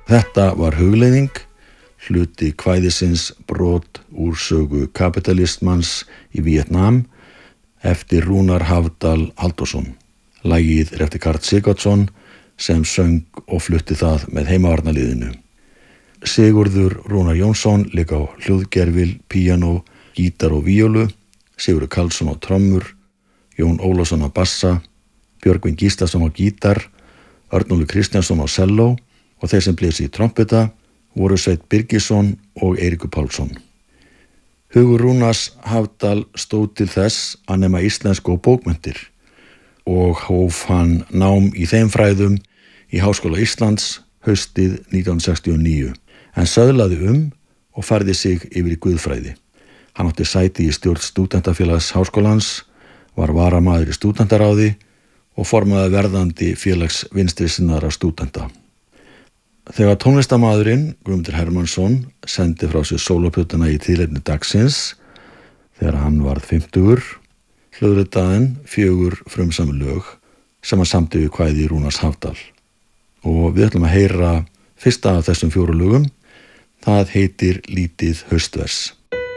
Þetta var hugleiðing, hluti kvæðisins Brot úr sögu kapitalistmanns í Víetnam eftir Rúnar Hafdal Halldórsson. Lagið er eftir Karl Sigurdsson sem söng og flutti það með heimavarnarliðinu. Sigurður Rúnar Jónsson lék á hljóðgervil, píanó, gítar og víólu, Sigurður Karlsson á trommur, Jón Ólafsson á bassa, Björgvin Gíslason á gítar, Örnólfur Kristjánsson á selló og þeir sem blésu í trompeta voru Sveinn Birgisson og Eiríkur Pálsson. Hugur Rúnars Hafdal stóð til þess að nema íslensku og bókmenntir og hóf hann nám í þeim fræðum í Háskóla Íslands haustið 1969, en söðlaði og færði sig yfir í guðfræði. Hann átti sæti í stjórn Stúdentafélags Háskólans, var varamaður í stúdentaráði og formaði verðandi félags vinstrisinnaðra stúdenta. Þegar tónlistarmaðurinn Guðmundur Hermannsson sendi frá sér sólóplötuna í tilefni dagsins, þegar hann varð 50, hljóðritaði hann 4 frumsömu lög sem hann samdi við kvæði Rúnars Hafdal. Og við ætlum að heyra fyrsta af þessum 4 lögum. Það heitir Lítið haustvers.